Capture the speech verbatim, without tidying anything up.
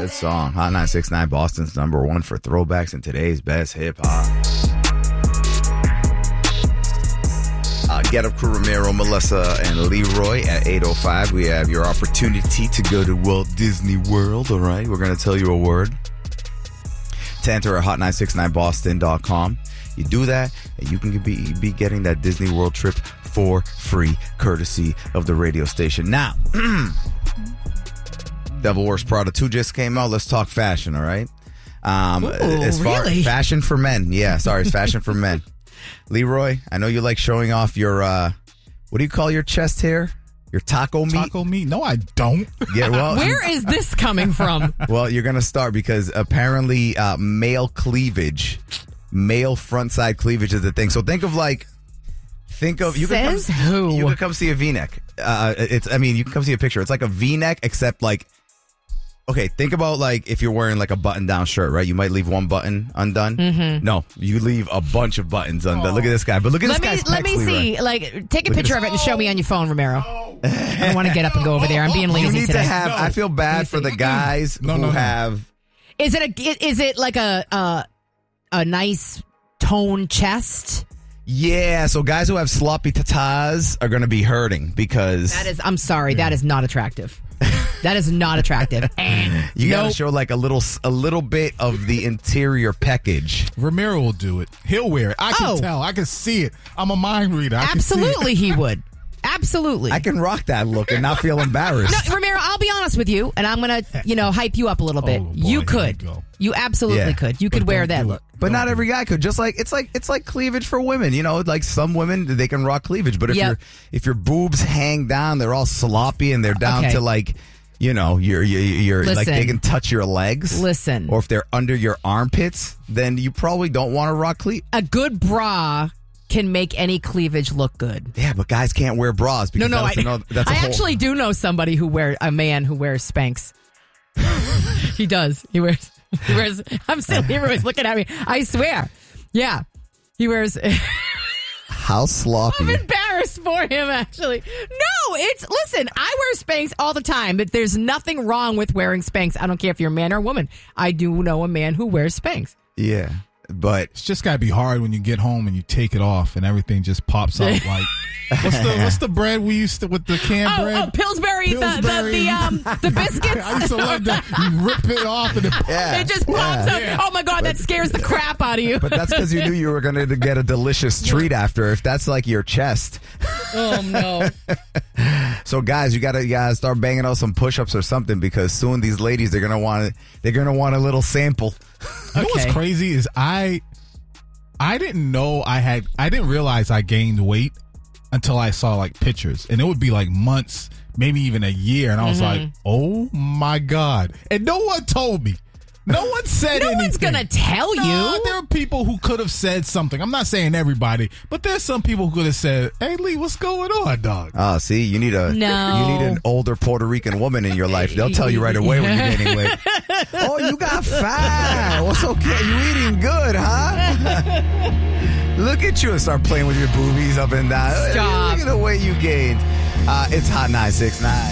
Good song. Hot nine six nine, Boston's number one for throwbacks and today's best hip-hop. Uh, Get Up Crew, Romero, Melissa, and Leroy at eight oh five. We have your opportunity to go to Walt Disney World, all right? We're going to tell you a word to enter at hot nine six nine boston dot com. You do that, and you can be, be getting that Disney World trip for free, courtesy of the radio station. Now, Devil Wears Prada two just came out. Let's talk fashion, all right? Um, Ooh, as far really? fashion for men. Yeah, sorry, it's fashion for men. Leroy, I know you like showing off your, uh, what do you call your chest hair? Your taco meat? Taco meat? No, I don't. Yeah, well, Where is this coming from? well, you're going to start because apparently uh, male cleavage, male front side cleavage is the thing. So think of like, think of, you Says can come, who? You can come see a V-neck. Uh, it's, I mean, you can come see a picture. It's like a V-neck except like, okay, think about like if you're wearing like a button-down shirt, right? You might leave one button undone. Mm-hmm. No, you leave a bunch of buttons undone. Oh. Look at this guy. But look at let this me guy's let pecs, me Leroy. see. Like, take a Look picture at of it and show me on your phone, Romero. I don't want to get up and go over there. I'm being You lazy need today. to have. No. I feel bad for the guys No, who no, no. have. Is it a? Is it like a a, a nice toned chest? Yeah, so guys who have sloppy tatas are going to be hurting because That is. I'm sorry. That is not attractive. That is not attractive. you got to Nope. show like a little, a little bit of the interior package. Ramiro will do it. He'll wear it. I can Oh. tell. I can see it. I'm a mind reader. I can see it. Absolutely, he would. Absolutely. I can rock that look and not feel embarrassed. No, Romero, I'll be honest with you, and I'm going to, you know, hype you up a little bit. Oh, boy, you here could. we go. You absolutely Yeah. could. You could But wear don't that do look. it. But Don't not do every it. guy could. Just like it's like it's like cleavage for women. You know, like some women they can rock cleavage, but if Yep. your if your boobs hang down, they're all sloppy and they're down Okay. to like, you know, you're you're, you're like Listen. they can touch your legs. Listen. Or if they're under your armpits, then you probably don't want to rock cleavage. A good bra can make any cleavage look good. Yeah, but guys can't wear bras No, because no, I, that's, another, that's a I whole, actually do know somebody who wears, a man who wears Spanx. He does. He wears, he wears, I'm silly. Everybody's looking at me. I swear. Yeah. He wears, how sloppy. I'm embarrassed for him, actually. No, it's, listen, I wear Spanx all the time, but there's nothing wrong with wearing Spanx. I don't care if you're a man or a woman. I do know a man who wears Spanx. Yeah, but It's just got to be hard when you get home and you take it off and everything just pops out like. What's the what's the bread we used to with the canned Oh, bread? oh, Pillsbury, The, the, Pillsbury. the, um, the biscuits. I used to love that. You rip it off and it yeah, It just pops yeah. up. Oh my God, that scares the crap out of you. But that's because you knew you were going to get a delicious treat after. If that's like your chest. Oh no. So guys, you gotta you gotta start banging out some push-ups or something because soon these ladies they're gonna want they're gonna want a little sample. You know what's Okay. crazy is I I didn't know I had I didn't realize I gained weight until I saw like pictures. And it would be like months, maybe even a year, and I was Mm-hmm. like, "Oh my God." And no one told me. No one said No anything. one's gonna tell No, you. there are people who could have said something. I'm not saying everybody, but there's some people who could have said, "Hey Lee, what's going on, dog?" Oh, see, you need a No. you need an older Puerto Rican woman in your life. They'll tell you right away when you're gaining weight. Oh, you got fat. What's okay? You eating good, huh? Look at you and start playing with your boobies up and down. Stop. Look at the weight you gained. Uh, it's Hot nine six nine.